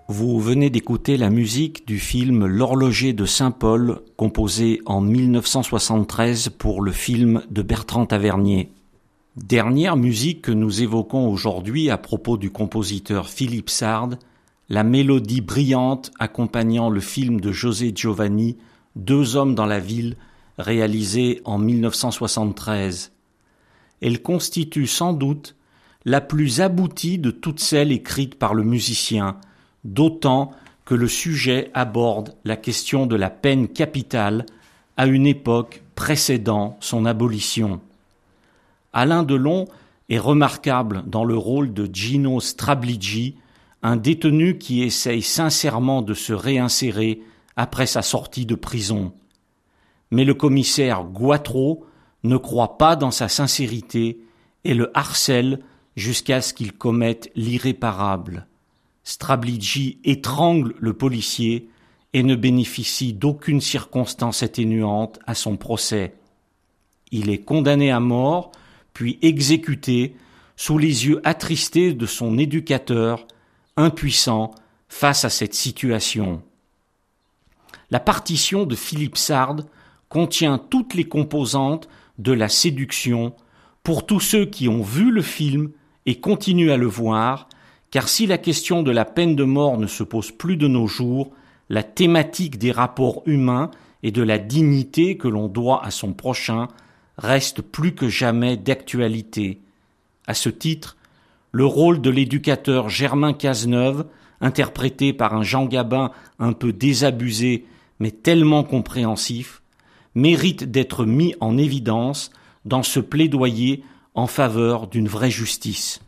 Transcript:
Vous venez d'écouter la musique du film L'Horloger de Saint-Paul, composé en 1973 pour le film de Bertrand Tavernier. Dernière musique que nous évoquons aujourd'hui à propos du compositeur Philippe Sard, la mélodie brillante accompagnant le film de José Giovanni, Deux hommes dans la ville, réalisé en 1973. Elle constitue sans doute la plus aboutie de toutes celles écrites par le musicien, d'autant que le sujet aborde la question de la peine capitale à une époque précédant son abolition. Alain Delon est remarquable dans le rôle de Gino Strabligi, un détenu qui essaye sincèrement de se réinsérer après sa sortie de prison. Mais le commissaire Goitreau ne croit pas dans sa sincérité et le harcèle jusqu'à ce qu'il commette l'irréparable. Strabligi étrangle le policier et ne bénéficie d'aucune circonstance atténuante à son procès. Il est condamné à mort, puis exécuté sous les yeux attristés de son éducateur, impuissant face à cette situation. La partition de Philippe Sard contient toutes les composantes de la séduction pour tous ceux qui ont vu le film et continuent à le voir, car si la question de la peine de mort ne se pose plus de nos jours, la thématique des rapports humains et de la dignité que l'on doit à son prochain reste plus que jamais d'actualité. À ce titre, le rôle de l'éducateur Germain Cazeneuve, interprété par un Jean Gabin un peu désabusé mais tellement compréhensif, mérite d'être mis en évidence dans ce plaidoyer en faveur d'une vraie justice.